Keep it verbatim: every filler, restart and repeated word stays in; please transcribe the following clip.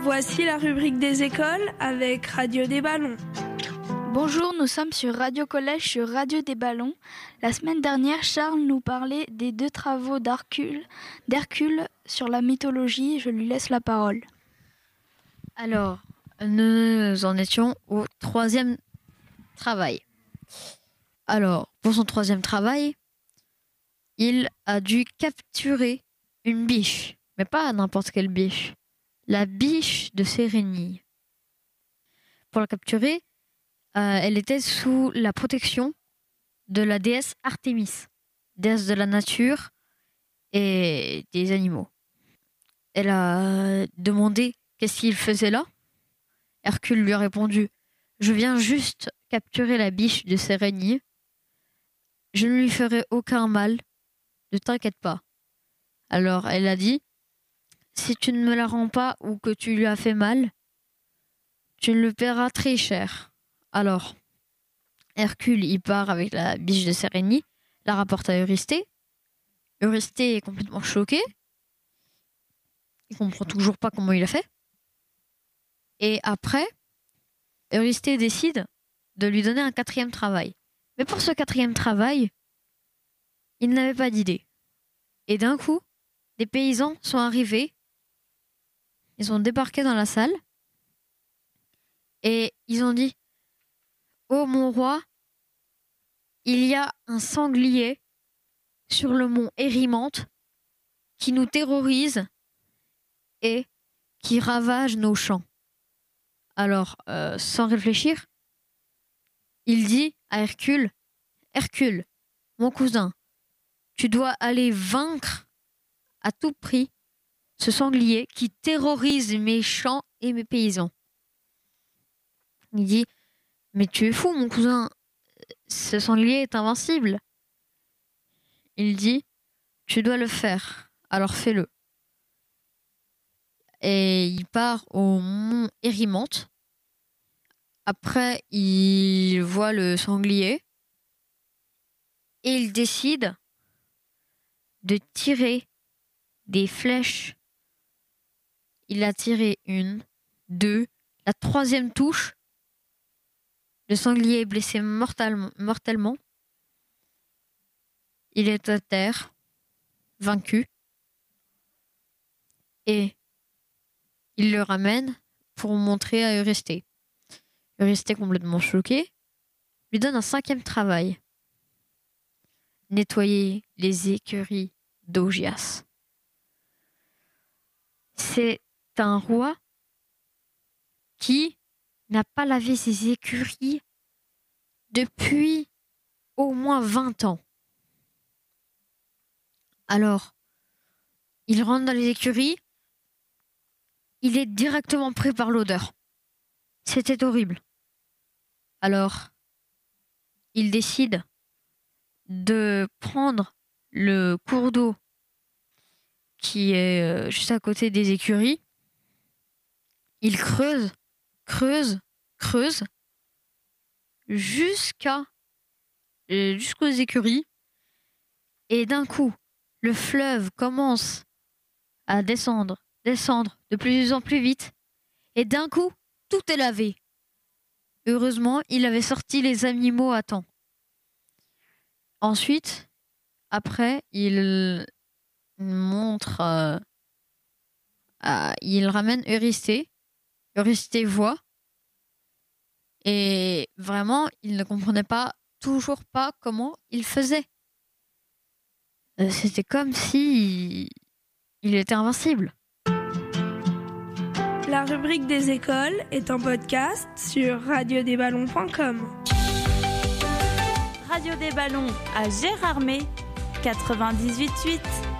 Voici la rubrique des écoles avec Radio des Ballons. Bonjour, nous sommes sur Radio Collège, sur Radio des Ballons. La semaine dernière, Charles nous parlait des deux travaux d'Hercule, d'Hercule sur la mythologie. Je lui laisse la parole. Alors, nous en étions au troisième travail. Alors, pour son troisième travail, il a dû capturer une biche, mais pas n'importe quelle biche, la biche de Sérénie. Pour la capturer, euh, elle était sous la protection de la déesse Artémis, déesse de la nature et des animaux. Elle a demandé qu'est-ce qu'il faisait là. Hercule lui a répondu « Je viens juste capturer la biche de Sérénie. Je ne lui ferai aucun mal, ne t'inquiète pas. » Alors elle a dit « Si tu ne me la rends pas ou que tu lui as fait mal, tu le paieras très cher. » Alors Hercule y part avec la biche de Sérénie, la rapporte à Eurysthée. Eurysthée est complètement choqué. Il comprend toujours pas comment il a fait. Et après, Eurysthée décide de lui donner un quatrième travail. Mais pour ce quatrième travail, il n'avait pas d'idée. Et d'un coup, des paysans sont arrivés. Ils ont débarqué dans la salle. Et ils ont dit « Oh mon roi, il y a un sanglier sur le mont Érymanthe qui nous terrorise et qui ravage nos champs. » Alors, euh, sans réfléchir, il dit à Hercule « Hercule, mon cousin, tu dois aller vaincre à tout prix ce sanglier qui terrorise mes champs et mes paysans. » Il dit « Mais tu es fou, mon cousin, ce sanglier est invincible. » Il dit « Tu dois le faire, alors fais-le. » Et il part au mont Érymanthe. Après, il voit le sanglier et il décide de tirer des flèches. Il a tiré une, deux, la troisième touche. Le sanglier est blessé mortellement. mortellement. Il est à terre, vaincu. Et il le ramène pour montrer à Eurysthée. Eurysthée, complètement choqué, lui donne un cinquième travail. Nettoyer les écuries d'Augias. C'est un roi qui n'a pas lavé ses écuries depuis au moins vingt ans. Alors, il rentre dans les écuries. Il est directement pris par l'odeur. C'était horrible. Alors, il décide de prendre le cours d'eau qui est juste à côté des écuries. Il creuse, creuse, creuse jusqu'à jusqu'aux écuries. Et d'un coup, le fleuve commence à descendre, descendre de plus en plus vite. Et d'un coup, tout est lavé. Heureusement, il avait sorti les animaux à temps. Ensuite, après, il montre... Euh, à, il ramène Eurysthée. Eurysthée voit. Et vraiment, il ne comprenait pas, toujours pas comment il faisait. C'était comme si il, il était invincible. La rubrique des écoles est en podcast sur radio des ballons point com. Radio des Ballons à Gérardmer quatre-vingt-dix-huit virgule huit.